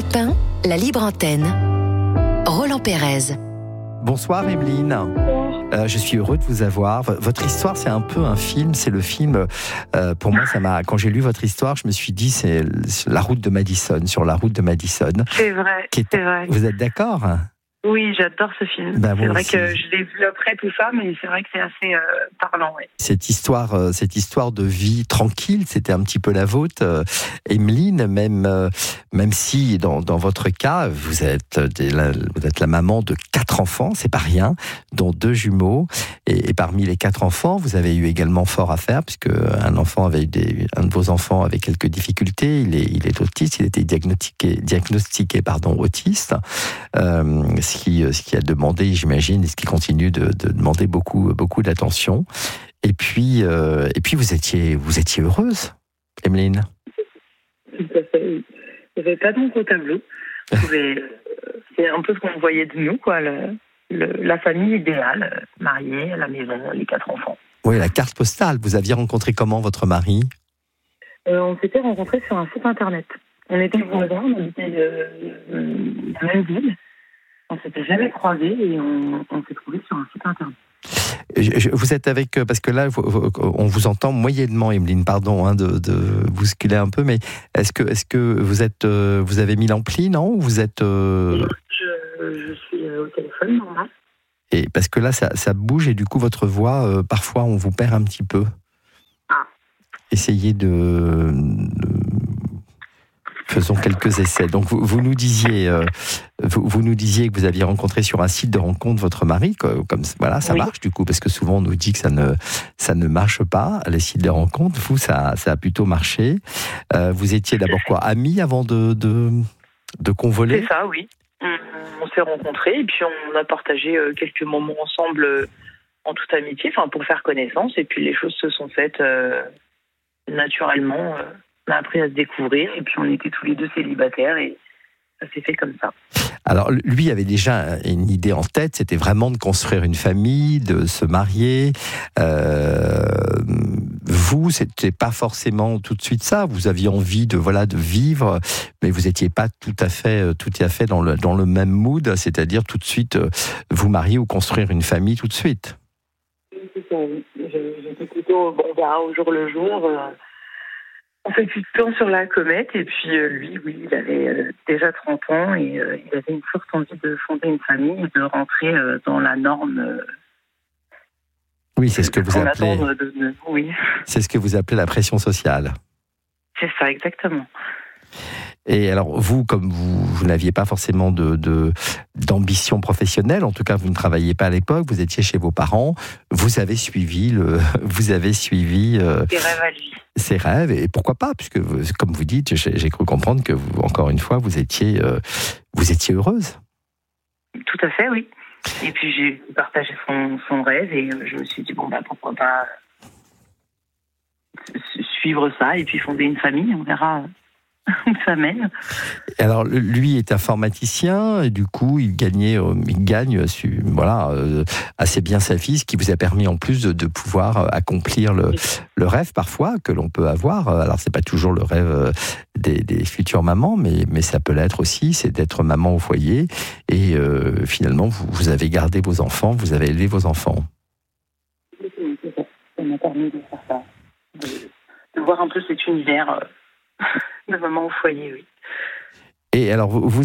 Europe 1, la libre antenne. Roland Pérez. Bonsoir Emeline. Je suis heureux de vous avoir. Votre histoire, c'est un peu un film. C'est le film. Pour moi, quand j'ai lu votre histoire, je me suis dit, c'est la route de Madison, sur la route de Madison. C'est vrai. C'est vrai. Vous êtes d'accord ? Oui, j'adore ce film. Ben, c'est vrai aussi. que je l'ai vu après tout ça, mais c'est vrai que c'est assez parlant. Oui. Cette histoire de vie tranquille, c'était un petit peu la vôtre, Emeline, même si dans votre cas, vous êtes la maman de 4 enfants, c'est pas rien, dont 2 jumeaux, et parmi les 4 enfants, vous avez eu également fort à faire, puisque un de vos enfants avait quelques difficultés, il est autiste, il était diagnostiqué autiste, ce qui a demandé, j'imagine, et ce qui continue de demander beaucoup d'attention. Et puis vous étiez heureuse, Emeline. Tout à fait, oui. Il n'y avait pas d'ombre au tableau. C'est un peu ce qu'on voyait de nous, quoi. La famille idéale, mariée, à la maison, les 4 enfants. Oui, la carte postale. Vous aviez rencontré comment votre mari ? On s'était rencontrés sur un site internet. On était voisins, on habitait la même ville. On s'était jamais croisés et on s'est trouvés sur un site internet. Vous êtes avec, parce que là, on vous entend moyennement, Emeline, pardon de bousculer un peu, mais est-ce que vous avez mis l'ampli, non ? Ou vous êtes... Je suis au téléphone, normal. Et parce que là, ça bouge et du coup, votre voix, parfois, on vous perd un petit peu. Ah. Essayez Faisons quelques essais. Donc vous nous disiez que vous aviez rencontré sur un site de rencontre votre mari, comme voilà, ça marche du coup, parce que souvent on nous dit que ça ne marche pas, les sites de rencontre. Vous, ça a plutôt marché. Vous étiez d'abord amis avant de convoler ? C'est ça, oui. On s'est rencontrés et puis on a partagé quelques moments ensemble en toute amitié, pour faire connaissance, et puis les choses se sont faites naturellement. On a appris à se découvrir et puis on était tous les deux célibataires et ça s'est fait comme ça. Alors lui avait déjà une idée en tête, c'était vraiment de construire une famille, de se marier. Vous, c'était pas forcément tout de suite ça. Vous aviez envie de vivre, mais vous n'étiez pas tout à fait dans le même mood, c'est-à-dire tout de suite vous marier ou construire une famille tout de suite. C'est ça, oui. J'étais plutôt au jour le jour. On fait du temps sur la comète et puis lui, oui, il avait déjà 30 ans et il avait une forte envie de fonder une famille et de rentrer dans la norme. Oui, c'est ce que vous appelez. Oui. C'est ce que vous appelez la pression sociale. C'est ça, exactement. Et alors vous, comme vous n'aviez pas forcément d'ambition professionnelle, en tout cas vous ne travailliez pas à l'époque, vous étiez chez vos parents, vous avez suivi ses rêves à lui. Ses rêves, et pourquoi pas, puisque comme vous dites, j'ai cru comprendre que vous, encore une fois, vous étiez heureuse. Tout à fait, oui. Et puis j'ai partagé son rêve et je me suis dit pourquoi pas suivre ça et puis fonder une famille, on verra où ça mène. Alors lui est informaticien et du coup il gagne assez bien sa vie, ce qui vous a permis en plus de pouvoir accomplir le rêve parfois que l'on peut avoir. Alors c'est pas toujours le rêve des futures mamans, mais ça peut l'être aussi, c'est d'être maman au foyer et finalement vous avez gardé vos enfants, vous avez élevé vos enfants. Ça m'a permis de faire ça, de voir un peu cet univers de maman au foyer, oui. Et alors vous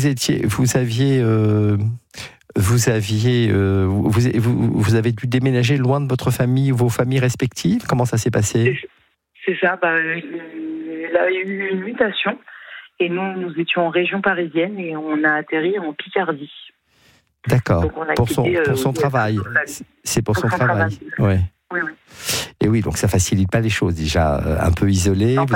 avez dû déménager loin de votre famille, vos familles respectives. Comment ça s'est passé ? C'est ça. Il a eu une mutation et nous étions en région parisienne et on a atterri en Picardie. D'accord. Pour son travail. C'est pour son travail. Ouais. Oui. Et oui, donc ça facilite pas les choses. Déjà un peu isolé, non,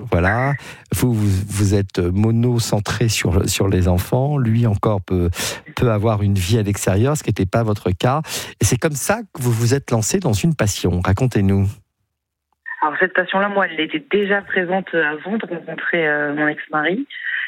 vous êtes mono-centré sur les enfants. Lui encore peut avoir une vie à l'extérieur, ce qui n'était pas votre cas. Et c'est comme ça que vous vous êtes lancé dans une passion. Racontez-nous. Alors cette passion-là, moi, elle était déjà présente avant de rencontrer mon ex-mari.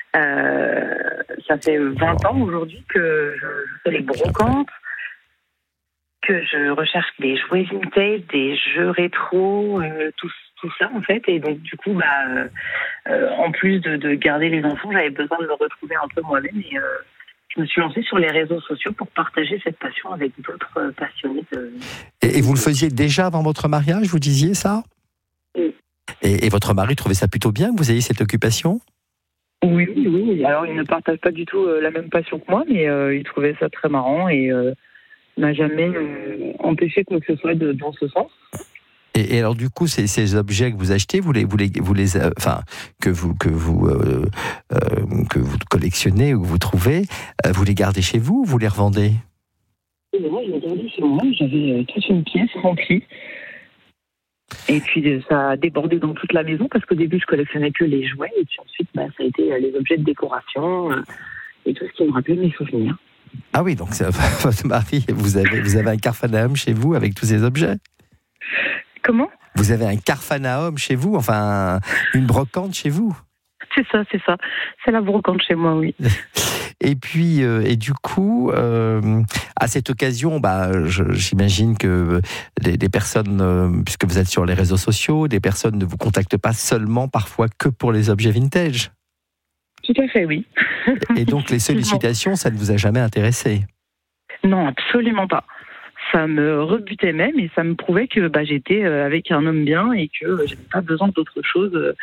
Ça fait 20 ans aujourd'hui que je fais les brocantes, que je recherche des jouets vintage, des jeux rétro, tout tout ça en fait. Et donc du coup, en plus de garder les enfants, j'avais besoin de me retrouver un peu moi-même. Et je me suis lancée sur les réseaux sociaux pour partager cette passion avec d'autres passionnés. Et vous le faisiez déjà avant votre mariage, vous disiez ça? Oui. Et votre mari trouvait ça plutôt bien que vous ayez cette occupation? Oui. Alors, il ne partage pas du tout la même passion que moi, mais il trouvait ça très marrant et n'a jamais empêché quoi que ce soit dans ce sens. Et alors du coup, ces objets que vous achetez, que vous collectionnez ou que vous trouvez, vous les gardez chez vous ou vous les revendez? Moi, je les gardais chez moi. J'avais toute une pièce remplie. Et puis ça a débordé dans toute la maison parce qu'au début je collectionnais que les jouets et puis ensuite ça a été les objets de décoration et tout ce qui me rappelait mes souvenirs. Ah oui, donc votre mari, vous avez un Capharnaüm chez vous avec tous ces objets? Comment? Vous avez un Capharnaüm chez vous, enfin une brocante chez vous? C'est ça. C'est la brocante chez moi, oui. Et puis, et du coup, à cette occasion, j'imagine que des personnes, puisque vous êtes sur les réseaux sociaux, des personnes ne vous contactent pas seulement parfois que pour les objets vintage. Tout à fait, oui. Et donc les sollicitations, ça ne vous a jamais intéressé? Non, absolument pas. Ça me rebutait même et ça me prouvait que j'étais avec un homme bien et que j'avais pas besoin d'autre chose.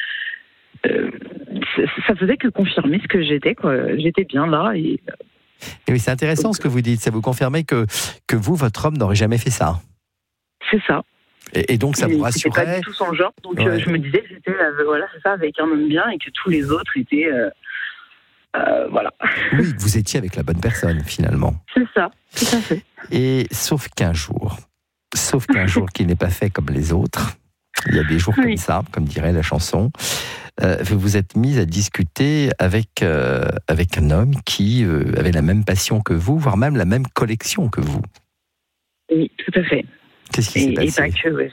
Ça faisait que confirmer ce que j'étais, quoi. J'étais bien là. Et oui, c'est intéressant ce que vous dites. Ça vous confirmait que vous, votre homme, n'aurait jamais fait ça. C'est ça. Et donc ça vous rassurait. C'était pas du tout son genre. Donc je me disais que c'était c'est ça, avec un homme bien et que tous les autres étaient voilà. Oui, vous étiez avec la bonne personne finalement. C'est ça, tout à fait. Et sauf qu'un jour qui n'est pas fait comme les autres. Il y a des jours comme ça, comme dirait la chanson. Vous vous êtes mise à discuter avec un homme qui avait la même passion que vous, voire même la même collection que vous. Oui, tout à fait. Qu'est-ce qui s'est passé?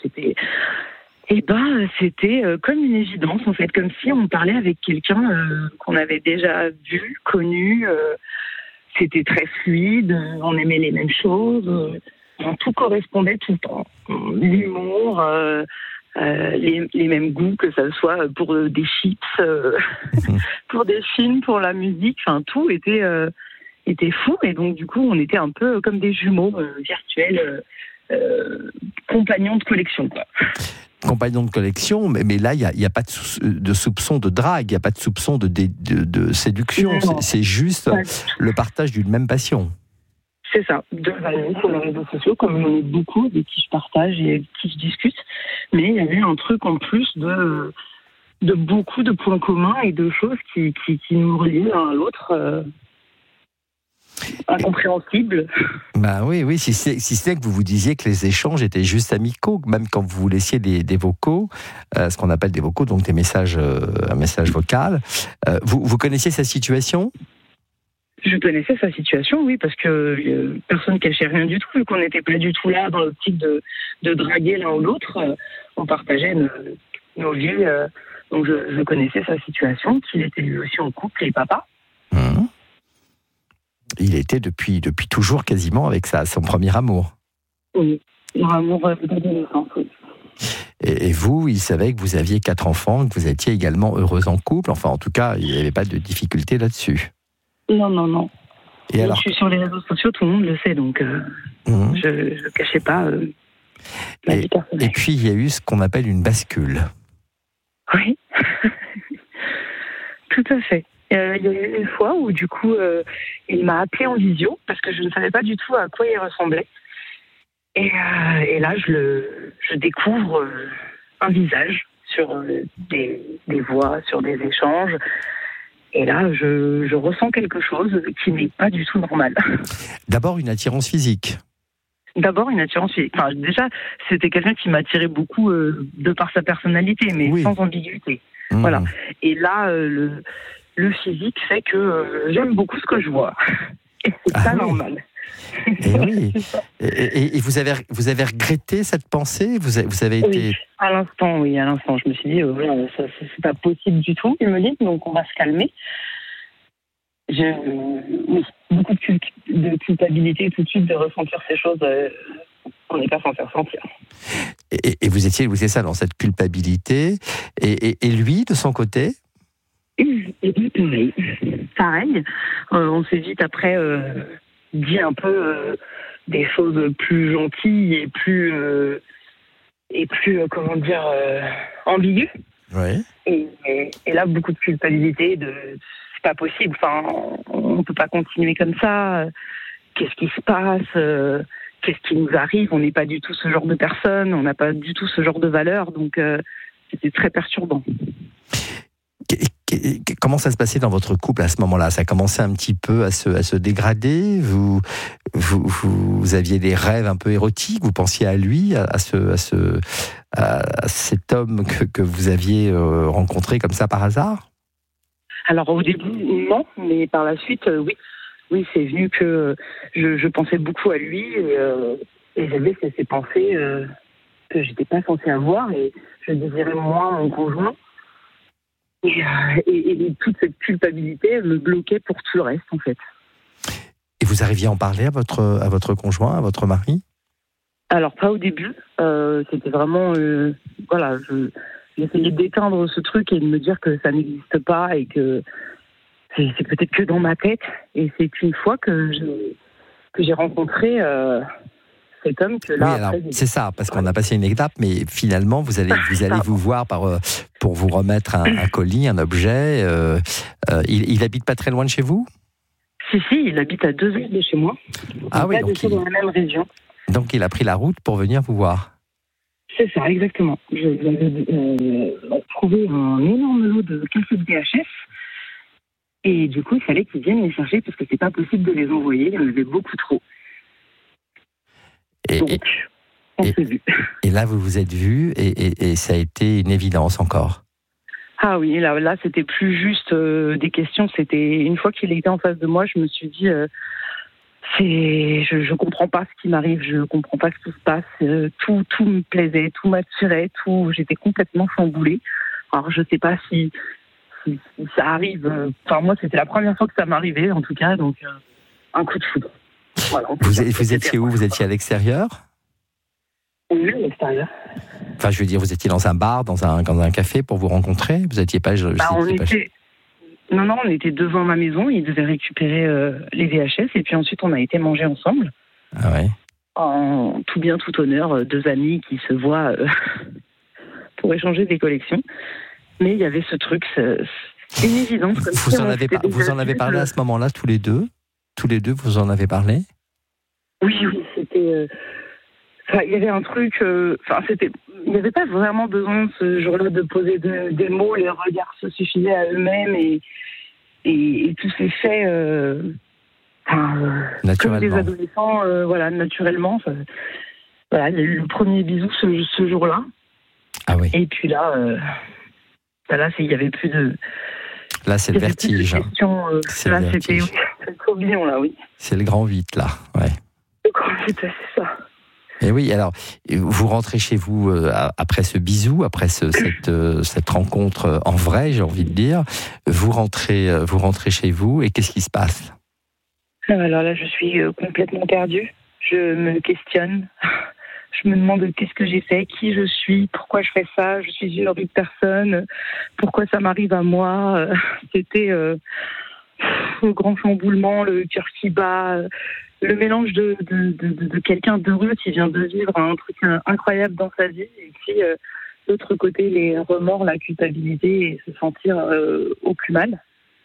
C'était comme une évidence, en fait, comme si on parlait avec quelqu'un qu'on avait déjà vu, connu. C'était très fluide, on aimait les mêmes choses, tout correspondait tout le temps. L'humour, les mêmes goûts, que ça soit pour des chips, pour des films, pour la musique, tout était fou. Et donc, du coup, on était un peu comme des jumeaux virtuels, compagnons de collection, quoi. Compagnon de collection, mais là, il n'y a pas de soupçon de drague, il n'y a pas de soupçon de séduction. Non, c'est juste le partage d'une même passion. C'est ça, deux amis sur les réseaux sociaux, comme j'en ai beaucoup, avec qui je partage et avec qui je discute. Mais il y avait un truc en plus de beaucoup de points communs et de choses qui nous relient l'un à l'autre. Incompréhensible. Oui, si c'est que vous vous disiez que les échanges étaient juste amicaux, même quand vous vous laissiez des vocaux, ce qu'on appelle des vocaux, donc un message vocal. Vous connaissiez sa situation? Je connaissais sa situation, oui, parce que personne cachait rien du tout, vu qu'on n'était pas du tout là dans l'optique de draguer l'un ou l'autre. On partageait nos vies, donc je connaissais sa situation, qu'il était lui aussi en couple et papa. Il était depuis toujours quasiment avec son premier amour. Oui, leur amour d'adolescence, oui. Et vous, il savait que vous aviez 4 enfants, que vous étiez également heureuse en couple. Enfin, en tout cas, il n'y avait pas de difficulté là-dessus. Non. Et alors, je suis sur les réseaux sociaux, tout le monde le sait, donc je ne cachais pas ma vie personnelle. Et puis, il y a eu ce qu'on appelle une bascule. Oui, tout à fait. Il y a eu une fois où, du coup, il m'a appelé en visio parce que je ne savais pas du tout à quoi il ressemblait. Et là, je découvre un visage sur des voix, sur des échanges. Et là, je ressens quelque chose qui n'est pas du tout normal. D'abord, une attirance physique. Enfin, déjà, c'était quelqu'un qui m'attirait beaucoup de par sa personnalité, mais sans ambiguïté. Voilà. Et là, le physique fait que j'aime beaucoup ce que je vois. Et c'est pas normal. Et oui. Et vous avez regretté cette pensée? Vous avez été... À l'instant. Je me suis dit, c'est pas possible du tout, il me dit, donc on va se calmer. Beaucoup de culpabilité tout de suite de ressentir ces choses on n'est pas censé ressentir. Et vous étiez ça dans cette culpabilité. Et lui, de son côté? Et puis pareil. On s'est vite après dit un peu des choses plus gentilles et plus comment dire, ambiguës. Oui. Et là, beaucoup de culpabilité, c'est pas possible. Enfin, on peut pas continuer comme ça. Qu'est-ce qui se passe? Qu'est-ce qui nous arrive? On n'est pas du tout ce genre de personne. On n'a pas du tout ce genre de valeurs. Donc, c'était très perturbant. Comment ça se passait dans votre couple à ce moment-là? Ça commençait un petit peu à se dégrader? Vous aviez des rêves un peu érotiques? Vous pensiez à lui, à cet homme que vous aviez rencontré comme ça par hasard? Alors au début, non, mais par la suite, oui. Oui, c'est venu que je pensais beaucoup à lui et j'avais ces pensées que j'étais pas censée avoir et je désirais moins mon conjoint. Et toute cette culpabilité me bloquait pour tout le reste, en fait. Et vous arriviez à en parler à votre conjoint, à votre mari? Alors, pas au début. C'était vraiment... voilà, j'essayais d'éteindre ce truc et de me dire que ça n'existe pas et que c'est peut-être que dans ma tête. Et c'est une fois que j'ai rencontré... cet homme que là, oui, alors, c'est ça, parce qu'on a passé une étape, mais finalement, vous allez vous voir pour vous remettre un colis, un objet. Il habite pas très loin de chez vous? Si, il habite à 2 heures de chez moi. Ah oui, donc dans la même région. Donc il a pris la route pour venir vous voir. C'est ça, exactement. J'avais trouvé un énorme lot de cassettes VHS. Et du coup, il fallait qu'ils viennent les chercher parce que c'est pas possible de les envoyer. Il y en avait beaucoup trop. Donc, on s'est vus. Et là, vous vous êtes vus et ça a été une évidence encore. Ah oui, là c'était plus juste des questions. C'était une fois qu'il était en face de moi, je me suis dit, je comprends pas ce qui m'arrive, je comprends pas ce qui se passe. Tout me plaisait, tout m'attirait, j'étais complètement chamboulée. Alors je sais pas si ça arrive. Enfin moi, c'était la première fois que ça m'arrivait, en tout cas, donc un coup de foudre. Voilà, vous étiez où? Vous étiez à l'extérieur? Oui, à l'extérieur. Enfin, je veux dire, vous étiez dans un bar, dans un café pour vous rencontrer? Vous n'étiez pas... Non, on était devant ma maison. Il devait récupérer les VHS et puis ensuite on a été manger ensemble. Ah ouais. En tout bien, tout honneur, 2 amis qui se voient pour échanger des collections. Mais il y avait ce truc, c'est une évidence. Vous en avez parlé à ce moment-là, tous les deux? Tous les deux, vous en avez parlé? Oui, c'était... il y avait un truc... il n'y avait pas vraiment besoin ce jour-là de poser des mots. Les regards se suffisaient à eux-mêmes et tout s'est fait... naturellement. Comme des adolescents, naturellement. Voilà, il y a eu le premier bisou ce jour-là. Ah oui. Et puis là, il n'y avait plus de... Là, c'est le vertige. C'est le vertige. C'est le tourbillon, là, oui. C'est le grand 8, là, ouais. Le grand 8, c'est ça. Et oui, alors, vous rentrez chez vous après ce bisou, après cette rencontre en vrai, j'ai envie de dire. Vous rentrez chez vous, et qu'est-ce qui se passe? Alors là, je suis complètement perdue. Je me questionne. Je me demande qu'est-ce que j'ai fait, qui je suis, pourquoi je fais ça, je suis une horrible personne, pourquoi ça m'arrive à moi. C'était le grand chamboulement, le cœur qui bat, le mélange de quelqu'un d'heureux qui vient de vivre un truc incroyable dans sa vie, et puis l'autre côté, les remords, la culpabilité et se sentir au plus mal.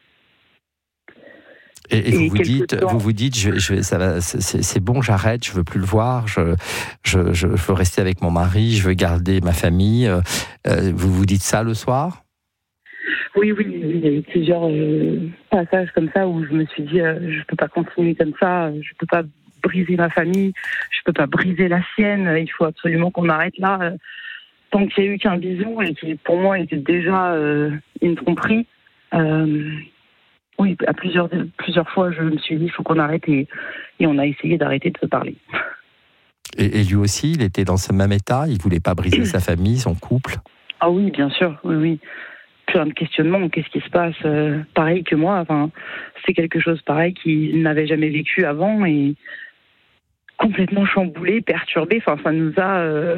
Et vous vous dites, c'est bon, j'arrête, je veux plus le voir, je veux rester avec mon mari, je veux garder ma famille. Vous vous dites ça le soir? Oui, il y a eu plusieurs passages comme ça où je me suis dit, je peux pas continuer comme ça, je peux pas briser ma famille, je peux pas briser la sienne, il faut absolument qu'on arrête là. Tant qu'il y a eu qu'un bisou, et qui pour moi était déjà une tromperie. Oui, à plusieurs fois, je me suis dit, il faut qu'on arrête, et on a essayé d'arrêter de se parler. Et lui aussi, il était dans ce même état? Il voulait pas briser sa famille, son couple? Ah oui, bien sûr, oui. Plein de questionnements, qu'est-ce qui se passe? Pareil que moi, c'est quelque chose pareil qu'il n'avait jamais vécu avant, et complètement chamboulés, perturbés. Enfin, ça nous a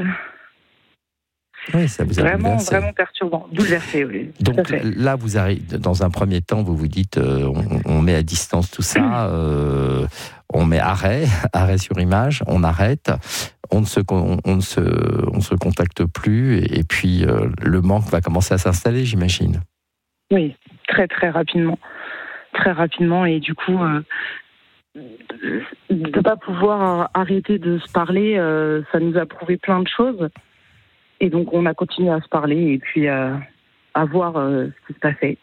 Oui, ça vous a vraiment bouleversé. perturbant, bouleversé. Oui, tout à Donc fait. là, vous arrivez, dans un premier temps, vous vous dites, on met à distance tout ça, on met arrêt sur image, on arrête, on ne se contacte plus, et puis le manque va commencer à s'installer, j'imagine. Oui, très très rapidement. Très rapidement, et du coup, de ne pas pouvoir arrêter de se parler, ça nous a prouvé plein de choses. Et donc, on a continué à se parler et puis à voir ce qui se passait.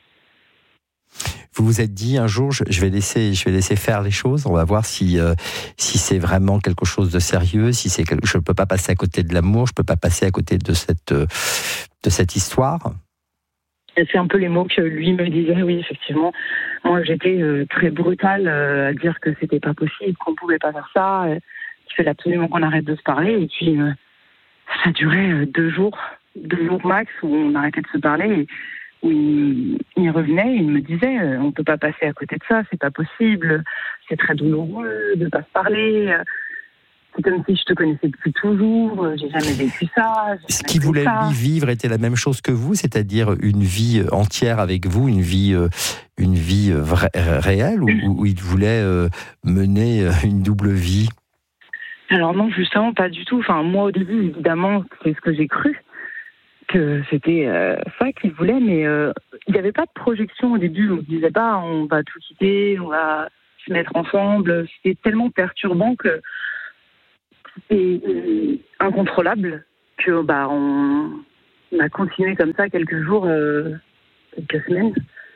Vous vous êtes dit un jour, je vais laisser faire les choses. On va voir si c'est vraiment quelque chose de sérieux, si je peux pas passer à côté de l'amour, je peux pas passer à côté de cette histoire. Et c'est un peu les mots que lui me disait. Oui, effectivement. Moi, j'étais très brutale à dire que c'était pas possible, qu'on pouvait pas faire ça, qu'il fallait absolument qu'on arrête de se parler. Et puis, ça a duré 2 jours max où on arrêtait de se parler. Et où il revenait, il me disait on peut pas passer à côté de ça, c'est pas possible, c'est très douloureux de pas se parler, c'est comme si je te connaissais depuis toujours, j'ai jamais vécu ça. Ce qu'il voulait lui vivre était la même chose que vous, c'est-à-dire une vie entière avec vous, une vie réelle, où il voulait mener une double vie. Alors non, justement pas du tout. Enfin, moi au début, évidemment, c'est ce que j'ai cru, que c'était ça qu'il voulait, mais il n'y avait pas de projection au début. On ne se disait pas on va tout quitter, on va se mettre ensemble. C'était tellement perturbant que c'était incontrôlable que on a continué comme ça quelques jours, quelques semaines,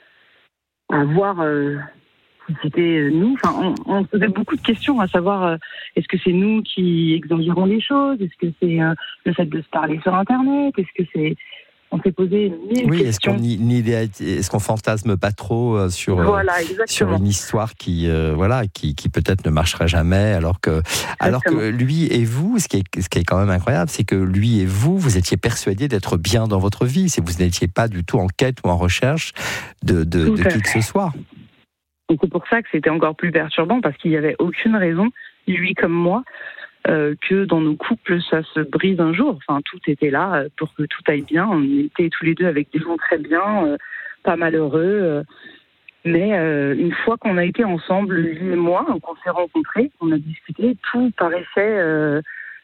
à voir si c'était nous. Enfin, on se posait beaucoup de questions, à savoir est-ce que c'est nous qui exagérons les choses, est-ce que c'est le fait de se parler sur Internet, est-ce que c'est... On s'est posé mille questions. Est-ce qu'on fantasme pas trop sur une histoire qui peut-être ne marchera jamais, alors que lui et vous, ce qui est quand même incroyable, c'est que lui et vous étiez persuadés d'être bien dans votre vie, c'est que vous n'étiez pas du tout en quête ou en recherche de qui que ce soit. Donc c'est pour ça que c'était encore plus perturbant, parce qu'il n'y avait aucune raison, lui comme moi, que dans nos couples ça se brise un jour. Enfin, tout était là pour que tout aille bien. On était tous les deux avec des gens très bien, pas malheureux. Mais une fois qu'on a été ensemble, lui et moi, qu'on s'est rencontrés, qu'on a discuté, tout paraissait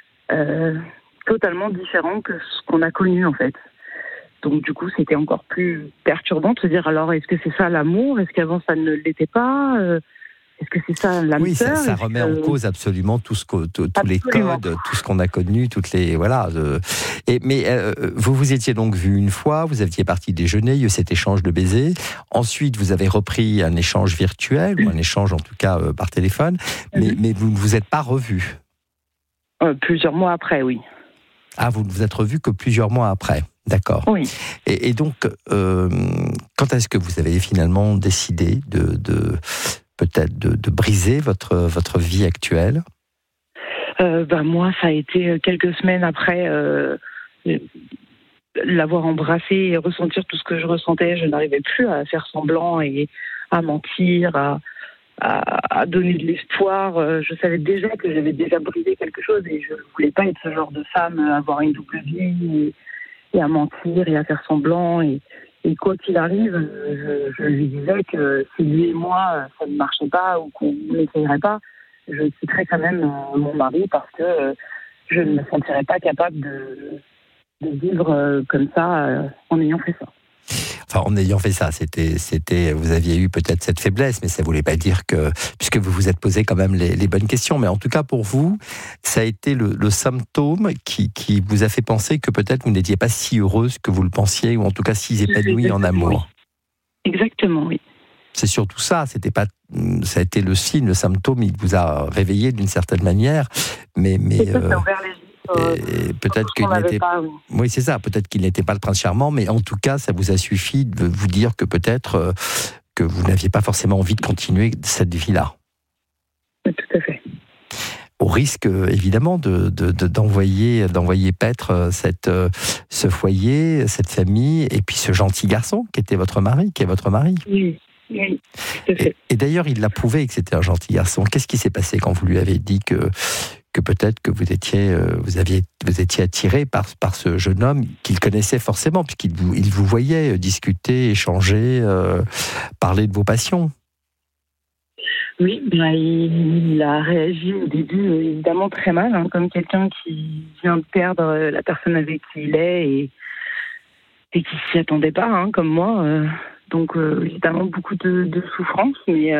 totalement différent que ce qu'on a connu en fait. Donc du coup, c'était encore plus perturbant de se dire alors, est-ce que c'est ça l'amour ? Est-ce qu'avant ça ne l'était pas ? Est-ce que c'est ça l'âme sœur ? Ça remet en cause absolument tous les codes, tout ce qu'on a connu, toutes les Mais vous étiez donc vu une fois, vous aviez parti déjeuner, il y a eu cet échange de baisers. Ensuite, vous avez repris un échange virtuel ou un échange en tout cas par téléphone, mais vous ne vous êtes pas revus. Plusieurs mois après, oui. Ah, vous ne vous êtes revus que plusieurs mois après. D'accord. Oui. Et donc, quand est-ce que vous avez finalement décidé peut-être de briser votre vie actuelle ? Moi, ça a été quelques semaines après l'avoir embrassé et ressentir tout ce que je ressentais. Je n'arrivais plus à faire semblant et à mentir, à donner de l'espoir. Je savais déjà que j'avais déjà brisé quelque chose et je ne voulais pas être ce genre de femme, avoir une double vie et à mentir et à faire semblant. Et quoi qu'il arrive, je lui disais que si lui et moi, ça ne marchait pas ou qu'on n'essayerait pas, je quitterais quand même mon mari parce que je ne me sentirais pas capable de vivre comme ça en ayant fait ça. Enfin, en ayant fait ça, vous aviez eu peut-être cette faiblesse, mais ça ne voulait pas dire que, puisque vous vous êtes posé quand même les bonnes questions, mais en tout cas pour vous, ça a été le symptôme qui vous a fait penser que peut-être vous n'étiez pas si heureuse que vous le pensiez, ou en tout cas si épanouie en amour. Exactement, oui. C'est surtout ça, ça a été le signe, le symptôme, il vous a réveillé d'une certaine manière, mais ça a ouvert les yeux. Et peut-être qu'il n'était pas. Oui, c'est ça. Peut-être qu'il n'était pas le prince charmant, mais en tout cas, ça vous a suffi de vous dire que peut-être que vous n'aviez pas forcément envie de continuer cette vie-là. Tout à fait. Au risque, évidemment, d'envoyer paître ce foyer, cette famille, et puis ce gentil garçon qui est votre mari. Oui, tout à fait. Et d'ailleurs, il l'a prouvé que c'était un gentil garçon. Qu'est-ce qui s'est passé quand vous lui avez dit que que peut-être que vous étiez attiré par ce jeune homme qu'il connaissait forcément, puisqu'il vous voyait discuter, échanger, parler de vos passions. Oui, il a réagi au début évidemment très mal, comme quelqu'un qui vient de perdre la personne avec qui il est et qui s'y attendait pas, comme moi. Donc évidemment beaucoup de souffrance, mais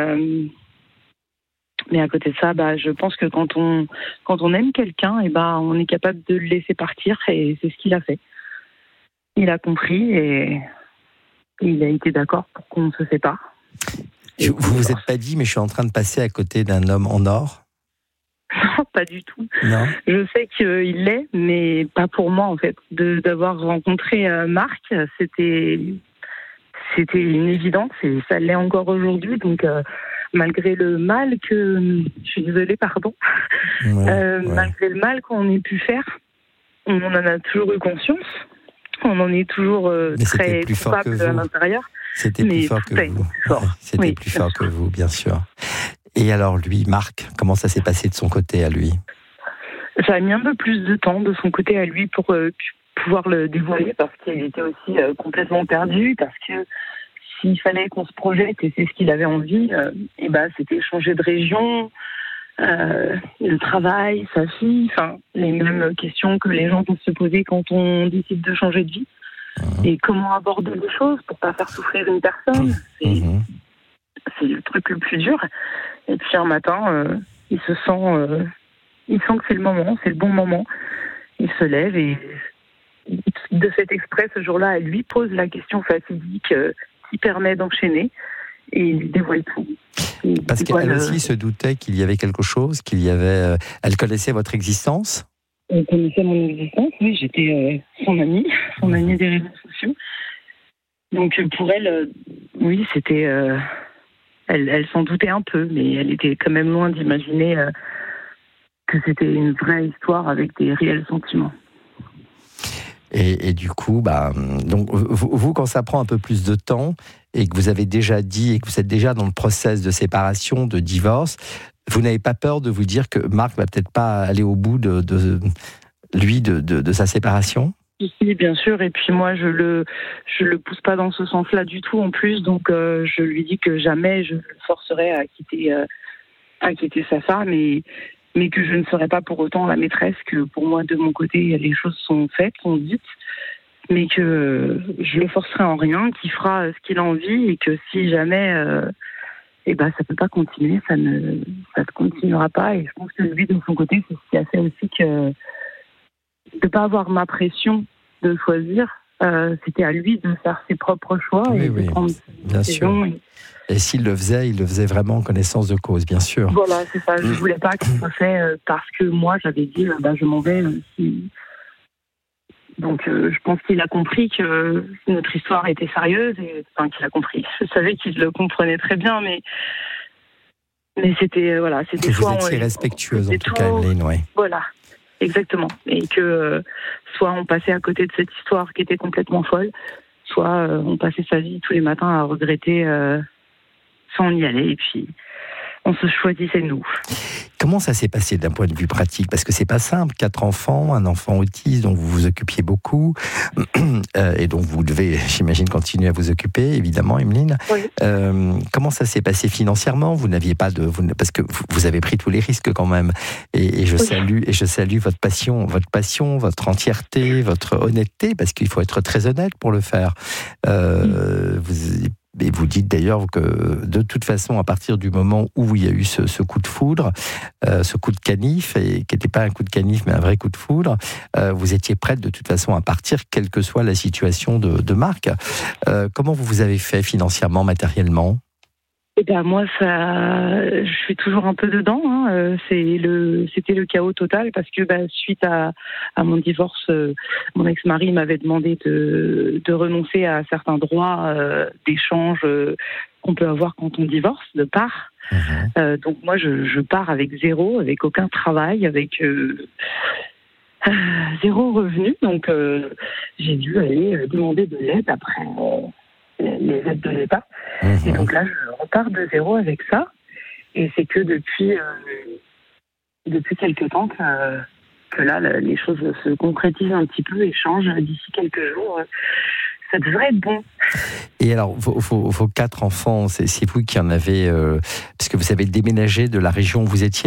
à côté de ça, je pense que quand on aime quelqu'un, on est capable de le laisser partir, et c'est ce qu'il a fait. Il a compris et il a été d'accord pour qu'on se sépare. Vous vous êtes pas dit, mais je suis en train de passer à côté d'un homme en or? Non, pas du tout. Non. Je sais qu'il l'est, mais pas pour moi, en fait. D'avoir rencontré Marc, c'était une évidence, et ça l'est encore aujourd'hui. Donc, malgré le mal je suis désolée, pardon. Malgré le mal qu'on ait pu faire, on en a toujours eu conscience. On en est toujours très coupable à l'intérieur. C'était plus fort que vous. C'était plus fort que vous, bien sûr. Et alors lui, Marc, comment ça s'est passé de son côté à lui? Ça a mis un peu plus de temps de son côté à lui pour pouvoir le dévoiler, parce qu'il était aussi complètement perdu, parce que s'il fallait qu'on se projette, et c'est ce qu'il avait envie, c'était changer de région, le travail, sa fille, les mêmes questions que les gens peuvent se poser quand on décide de changer de vie. Et comment aborder les choses pour pas faire souffrir une personne, c'est le truc le plus dur. Et puis un matin, il sent que c'est le moment, c'est le bon moment. Il se lève et de fait exprès, ce jour-là, elle lui pose la question fatidique qui permet d'enchaîner, et il lui dévoile tout. Parce qu'elle aussi se doutait qu'il y avait quelque chose, elle connaissait votre existence? Elle connaissait mon existence, oui, j'étais son amie des réseaux sociaux. Donc pour elle, oui, c'était... Elle s'en doutait un peu, mais elle était quand même loin d'imaginer que c'était une vraie histoire avec des réels sentiments. Et du coup, donc vous, quand ça prend un peu plus de temps, et que vous avez déjà dit, et que vous êtes déjà dans le process de séparation, de divorce, vous n'avez pas peur de vous dire que Marc va peut-être pas aller au bout de sa séparation? Oui, bien sûr. Et puis moi, je le pousse pas dans ce sens-là du tout en plus. Donc je lui dis que jamais je le forcerai à quitter sa femme, mais que je ne serai pas pour autant la maîtresse, que pour moi, de mon côté, les choses sont faites, sont dites, mais que je le forcerai en rien, qu'il fera ce qu'il a envie, et que si jamais ça peut pas continuer, ça ne continuera pas. Et je pense que lui, de son côté, c'est ce qui a fait aussi que de pas avoir ma pression de choisir, c'était à lui de faire ses propres choix, et de prendre ses décisions. Et s'il le faisait vraiment en connaissance de cause, bien sûr. Voilà, c'est ça. Je voulais pas qu'il soit fait parce que moi, j'avais dit, je m'en vais. Donc, je pense qu'il a compris que notre histoire était sérieuse, et qu'il a compris. Je savais qu'il le comprenait très bien, mais c'était c'était. Que vous étiez respectueuse en tout cas, Emeline, oui. Voilà, exactement. Et que soit on passait à côté de cette histoire qui était complètement folle, soit on passait sa vie tous les matins à regretter sans y aller, et puis on se choisissait nous. Comment ça s'est passé d'un point de vue pratique? Parce que c'est pas simple, 4 enfants, un enfant autiste dont vous vous occupiez beaucoup, et dont vous devez, j'imagine, continuer à vous occuper, évidemment, Emeline. Oui. Comment ça s'est passé financièrement? Vous n'aviez pas parce que vous avez pris tous les risques quand même. Et je salue votre passion, votre entièreté, votre honnêteté, parce qu'il faut être très honnête pour le faire. Et vous dites d'ailleurs que de toute façon, à partir du moment où il y a eu ce coup de foudre, ce coup de canif, et qui n'était pas un coup de canif mais un vrai coup de foudre, vous étiez prête de toute façon à partir, quelle que soit la situation de Marc. Comment vous avez fait financièrement, matériellement? Moi, je suis toujours un peu dedans. C'était le chaos total, parce que suite à mon divorce, mon ex-mari m'avait demandé de renoncer à certains droits d'échange qu'on peut avoir quand on divorce, de part. Donc moi, je pars avec zéro, avec aucun travail, avec zéro revenu. Donc j'ai dû aller demander de l'aide après les aides de l'État. Et donc là, je repars de zéro avec ça. Et c'est que depuis depuis quelques temps que là, les choses se concrétisent un petit peu et changent d'ici quelques jours. Ça devrait être bon. Et alors, vos 4 enfants, c'est vous qui en avez... parce que vous avez déménagé de la région où vous étiez ?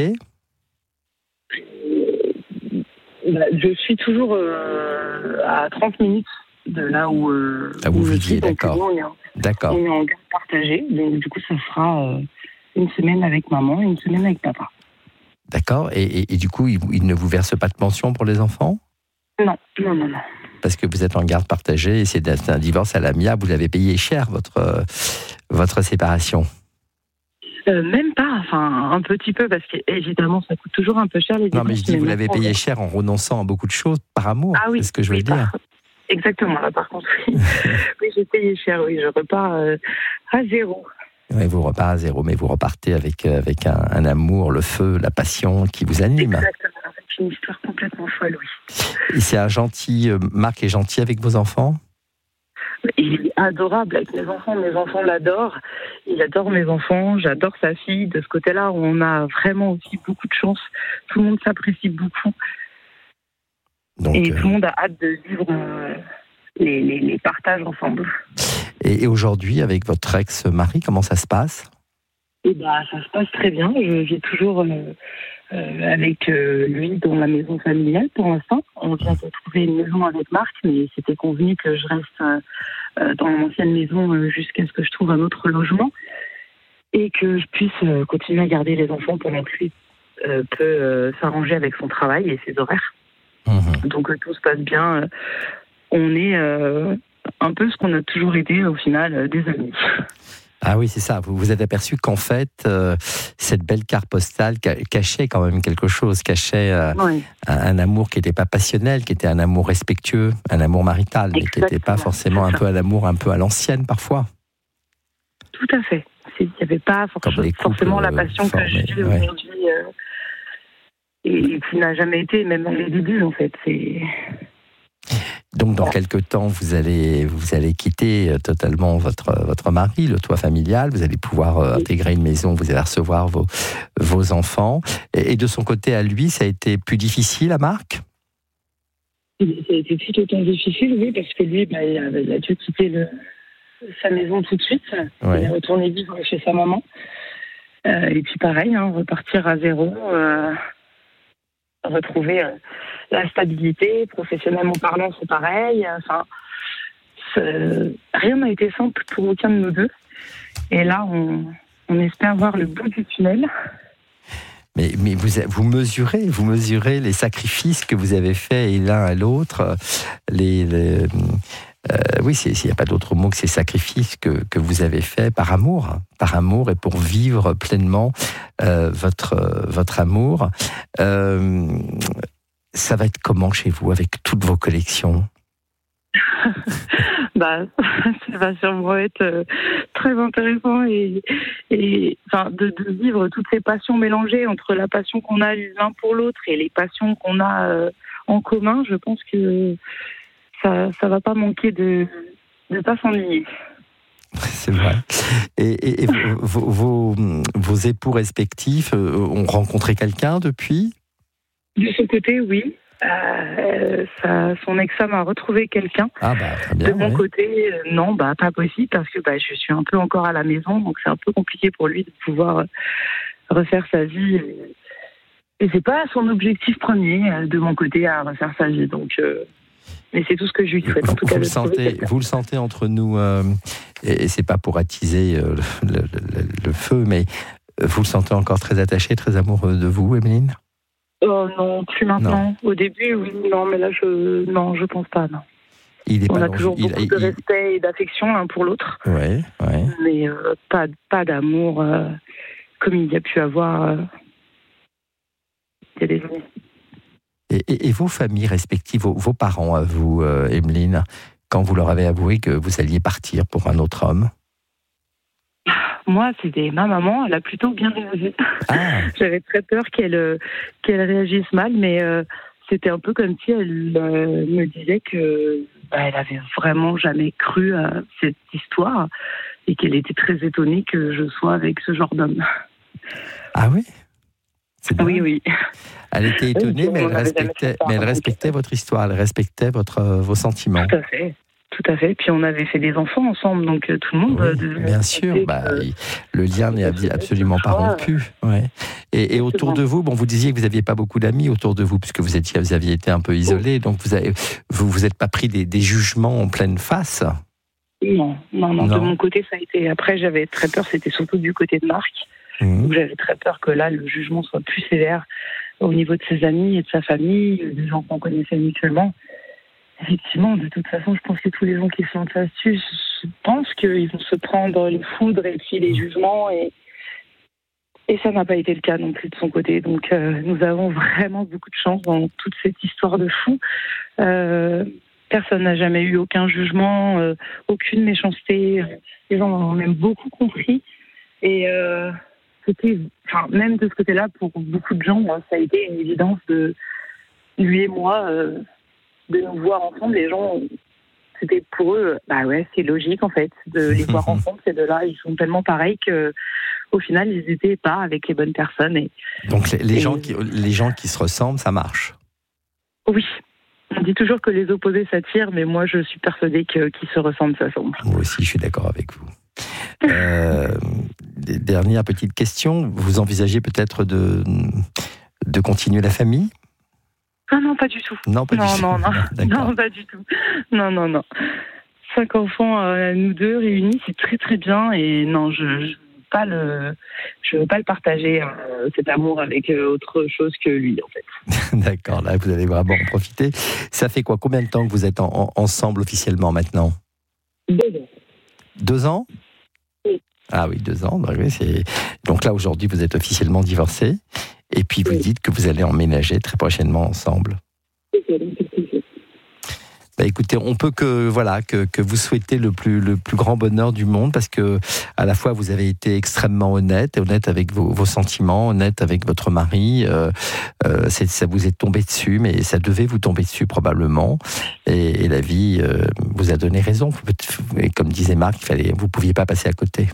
Je suis toujours à 30 minutes de là où vous viviez, d'accord. D'accord. On est en garde partagée, donc du coup, ça sera une semaine avec maman et une semaine avec papa. D'accord. Et du coup, il ne vous verse pas de pension pour les enfants ? Non. Parce que vous êtes en garde partagée et c'est un divorce à l'amiable, vous avez payé cher votre séparation. Même pas, enfin un petit peu, parce qu'évidemment ça coûte toujours un peu cher les divorces. Non mais je dis, vous l'avez payé cher en renonçant à beaucoup de choses par amour, c'est ce que je veux dire. Exactement, là par contre, oui. Oui, j'ai payé cher, oui, je repars à zéro. Oui, vous repartez à zéro, mais vous repartez avec un amour, le feu, la passion qui vous anime. Exactement, c'est une histoire complètement folle, oui. Et c'est un gentil, Marc est gentil avec vos enfants ? Il est adorable avec mes enfants l'adorent, il adore mes enfants, j'adore sa fille, de ce côté-là on a vraiment aussi beaucoup de chance, tout le monde s'apprécie beaucoup. Donc, et tout le monde a hâte de vivre les partages ensemble. Et aujourd'hui, avec votre ex-mari, comment ça se passe ? Ça se passe très bien. Je vis toujours avec lui dans la maison familiale pour l'instant. On vient de trouver une maison avec Marc, mais c'était convenu que je reste dans l'ancienne maison jusqu'à ce que je trouve un autre logement et que je puisse continuer à garder les enfants pendant que lui peut s'arranger avec son travail et ses horaires. Donc tout se passe bien. On est un peu ce qu'on a toujours été au final, des amis. Ah oui, c'est ça. Vous vous êtes aperçu qu'en fait, cette belle carte postale cachait quand même quelque chose, cachait un amour qui n'était pas passionnel, qui était un amour respectueux, un amour marital, mais qui n'était pas forcément un peu un amour un peu à l'ancienne parfois. Tout à fait. Il n'y avait pas forcément la passion que je vis aujourd'hui et qui n'a jamais été, même dans les débuts en fait. Donc, dans quelques temps, vous allez quitter totalement votre mari, le toit familial. Vous allez pouvoir intégrer une maison, vous allez recevoir vos enfants. Et de son côté, à lui, ça a été plus difficile à Marc ? Ça a été tout autant difficile, oui, parce que lui, il a dû quitter sa maison tout de suite. Ouais. Il est retourné vivre chez sa maman. Et puis pareil, repartir à zéro, retrouver la stabilité, professionnellement parlant, c'est pareil. Rien n'a été simple pour aucun de nous deux. Et là, on espère voir le bout du tunnel. Mais vous mesurez les sacrifices que vous avez faits l'un à l'autre. Oui, il n'y a pas d'autre mot que ces sacrifices que vous avez faits par amour et pour vivre pleinement votre amour. Ça va être comment chez vous avec toutes vos collections ? Ça va sûrement être très intéressant et de vivre toutes ces passions mélangées entre la passion qu'on a l'un pour l'autre et les passions qu'on a en commun. Je pense que ça va pas manquer de pas s'ennuyer. C'est vrai. Et vos époux respectifs ont rencontré quelqu'un depuis ? De ce côté, oui. Son ex-femme a retrouvé quelqu'un. Très bien. De mon côté, non, pas possible parce que je suis un peu encore à la maison, donc c'est un peu compliqué pour lui de pouvoir refaire sa vie. Et c'est pas son objectif premier de mon côté à refaire sa vie, donc. Mais c'est tout ce que je lui souhaite. En tout cas, vous le sentez entre nous, et c'est pas pour attiser le feu, mais vous le sentez encore très attaché, très amoureux de vous, Emeline ? Oh non, plus maintenant. Non. Au début, oui, non, mais là, je pense pas, non. On a toujours beaucoup de respect et d'affection l'un pour l'autre. Ouais. Mais pas d'amour comme il y a pu avoir il y a des années. Et vos familles respectives, vos parents à vous, Emeline, quand vous leur avez avoué que vous alliez partir pour un autre homme ? Moi, c'était ma maman, elle a plutôt bien réagi. J'avais très peur qu'elle réagisse mal, mais c'était un peu comme si elle me disait que elle avait vraiment jamais cru à cette histoire et qu'elle était très étonnée que je sois avec ce genre d'homme. Ah oui ? C'est bien. Oui. Elle était étonnée, mais elle respectait votre histoire, elle respectait vos sentiments. Tout à fait. Puis on avait fait des enfants ensemble, donc tout le monde... bien sûr, le lien n'est absolument pas rompu. Ouais. Et autour de vous, vous disiez que vous n'aviez pas beaucoup d'amis autour de vous, puisque vous aviez été un peu isolé, donc vous êtes pas pris des jugements en pleine face? Non. De mon côté, ça a été... Après, j'avais très peur, c'était surtout du côté de Marc. Donc j'avais très peur que là, le jugement soit plus sévère au niveau de ses amis et de sa famille, des gens qu'on connaissait mutuellement. Effectivement, de toute façon, je pense que tous les gens qui sont là-dessus, je pense qu'ils vont se prendre les foudres et puis les jugements, et ça n'a pas été le cas non plus de son côté. Donc nous avons vraiment beaucoup de chance dans toute cette histoire de fou. Personne n'a jamais eu aucun jugement, aucune méchanceté. Les gens ont même beaucoup compris. Et c'était, même de ce côté-là, pour beaucoup de gens, ça a été une évidence de lui et moi... de nous voir ensemble. Les gens, c'était pour eux, c'est logique en fait, de les voir ensemble, ces deux-là, ils sont tellement pareils qu'au final, ils n'étaient pas avec les bonnes personnes. Donc les gens qui se ressemblent, ça marche? Oui. On dit toujours que les opposés s'attirent, mais moi je suis persuadée qu'ils se ressemblent, s'assemblent. Moi aussi, je suis d'accord avec vous. Dernière petite question, vous envisagez peut-être de continuer la famille? Ah non, pas du tout. Non, pas du tout. Non. 5 enfants, nous deux réunis, c'est très très bien. Et non, je veux pas le partager, cet amour, avec autre chose que lui, en fait. D'accord, là, vous allez vraiment en profiter. Ça fait quoi? Combien de temps que vous êtes ensemble officiellement maintenant? 2 ans. 2 ans? Oui. Ah oui, 2 ans. Donc là, aujourd'hui, vous êtes officiellement divorcés. Et puis vous dites que vous allez emménager très prochainement ensemble. Écoutez, on peut que vous souhaiter le plus grand bonheur du monde, parce que à la fois vous avez été extrêmement honnête avec vos sentiments, honnête avec votre mari. Ça vous est tombé dessus, mais ça devait vous tomber dessus probablement. Et la vie vous a donné raison. Et comme disait Marc, vous pouviez pas passer à côté.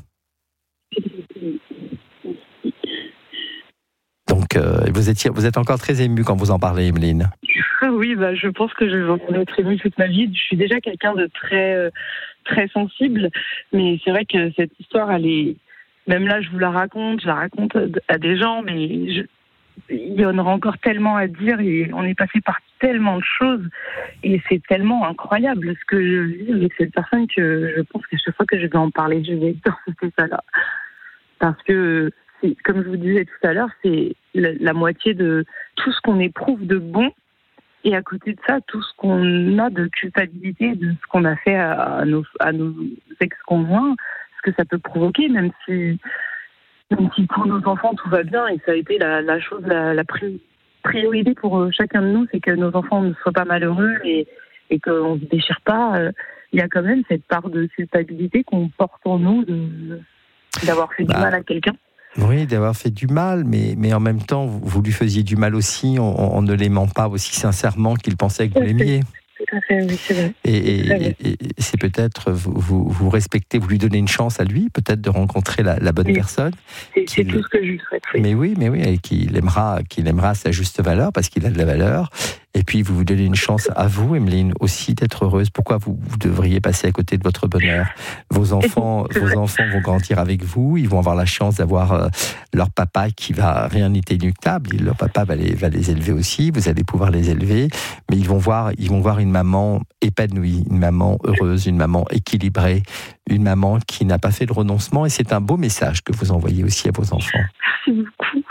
Donc, vous êtes encore très émue quand vous en parlez, Emeline. Oui, je pense que je vais être émue toute ma vie. Je suis déjà quelqu'un de très, très sensible, mais c'est vrai que cette histoire, elle est... Même là, je la raconte à des gens, mais il y en aura encore tellement à dire, et on est passé par tellement de choses, et c'est tellement incroyable ce que je vis avec cette personne que je pense que chaque fois que je vais en parler, je vais être dans cet état-là. Parce que... Comme je vous disais tout à l'heure, c'est la moitié de tout ce qu'on éprouve de bon, et à côté de ça, tout ce qu'on a de culpabilité de ce qu'on a fait à nos ex-conjoints, ce que ça peut provoquer, même si pour nos enfants tout va bien, et ça a été la chose, la priorité pour chacun de nous, c'est que nos enfants ne soient pas malheureux et qu'on ne se déchire pas. Il y a quand même cette part de culpabilité qu'on porte en nous d'avoir fait du mal à quelqu'un. Oui, d'avoir fait du mal, mais en même temps, vous lui faisiez du mal aussi en ne l'aimant pas aussi sincèrement qu'il pensait que vous l'aimiez. Tout à fait, oui, c'est vrai. Et c'est peut-être, vous respectez, vous lui donnez une chance à lui, peut-être de rencontrer la bonne personne. C'est tout ce que je lui souhaite. Oui. Mais oui, et qu'il aimera à sa juste valeur, parce qu'il a de la valeur. Et puis, vous donnez une chance à vous, Emeline, aussi d'être heureuse. Pourquoi vous devriez passer à côté de votre bonheur? Vos enfants vont grandir avec vous. Ils vont avoir la chance d'avoir leur papa rien n'est inéluctable. Leur papa va les élever aussi. Vous allez pouvoir les élever. Mais ils vont voir une maman épanouie, une maman heureuse, une maman équilibrée, une maman qui n'a pas fait de renoncement. Et c'est un beau message que vous envoyez aussi à vos enfants. Merci beaucoup.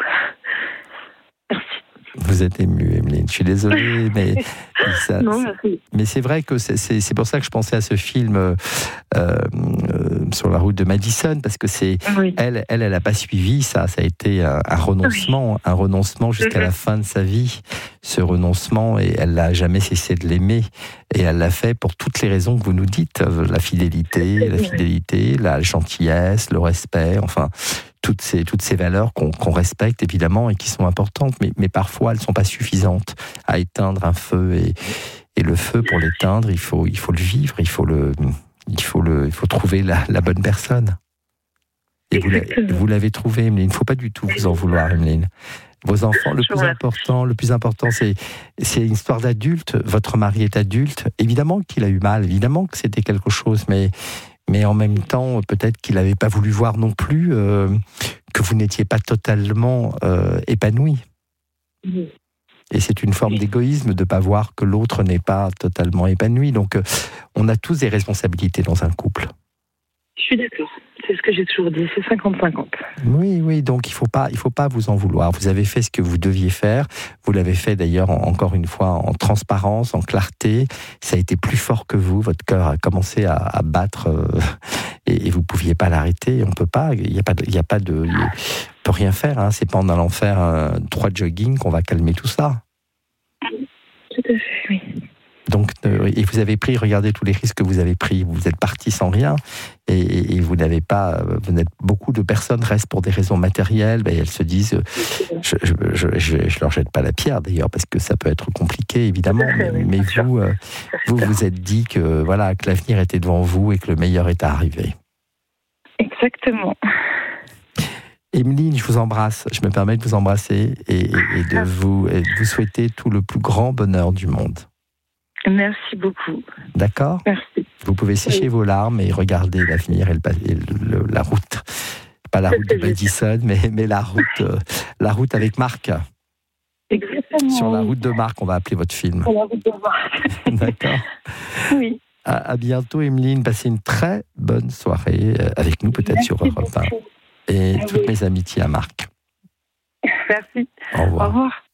Vous êtes émue, Emeline. Je suis désolé, mais mais c'est vrai que c'est pour ça que je pensais à ce film sur la route de Madison, parce que elle n'a pas suivi ça. Ça a été un renoncement jusqu'à la fin de sa vie. Ce renoncement, et elle n'a jamais cessé de l'aimer. Et elle l'a fait pour toutes les raisons que vous nous dites, la fidélité, la gentillesse, le respect, enfin toutes ces valeurs qu'on respecte évidemment et qui sont importantes, mais parfois elles ne sont pas suffisantes à éteindre un feu, et le feu, pour l'éteindre, il faut le vivre, il faut trouver la bonne personne. Et vous l'avez trouvé, Emeline. Il ne faut pas du tout vous en vouloir, Emeline. Vos enfants, le Je vous remercie. plus important, c'est une histoire d'adulte. Votre mari est adulte. Évidemment qu'il a eu mal, évidemment que c'était quelque chose, mais en même temps, peut-être qu'il n'avait pas voulu voir non plus que vous n'étiez pas totalement épanoui. Et c'est une forme d'égoïsme de ne pas voir que l'autre n'est pas totalement épanoui. Donc, on a tous des responsabilités dans un couple. Je suis d'accord. C'est ce que j'ai toujours dit, c'est 50-50. Oui, donc il faut pas vous en vouloir. Vous avez fait ce que vous deviez faire. Vous l'avez fait d'ailleurs, encore une fois, en transparence, en clarté. Ça a été plus fort que vous. Votre cœur a commencé à battre et vous pouviez pas l'arrêter. On peut pas. On peut rien faire. Hein. C'est pas en allant faire 3 jogging qu'on va calmer tout ça. Tout à fait, oui. Donc, et vous avez pris, regardez tous les risques que vous avez pris. Vous êtes parti sans rien, et vous n'avez pas. Beaucoup de personnes restent pour des raisons matérielles. Et elles se disent, je leur jette pas la pierre d'ailleurs, parce que ça peut être compliqué évidemment. Mais vous êtes dit que voilà, que l'avenir était devant vous et que le meilleur est à arriver. Exactement. Emeline, je vous embrasse. Je me permets de vous embrasser et de vous souhaiter tout le plus grand bonheur du monde. Merci beaucoup. D'accord ? Merci. Vous pouvez sécher vos larmes et regarder l'avenir et la route. Pas la route de Madison, mais la route avec Marc. Exactement. Sur la route de Marc, on va appeler votre film. Sur la route de Marc. D'accord. Oui. À bientôt, Emeline. Passez une très bonne soirée avec nous, peut-être sur Europe 1. Et toutes mes amitiés à Marc. Merci. Au revoir. Au revoir.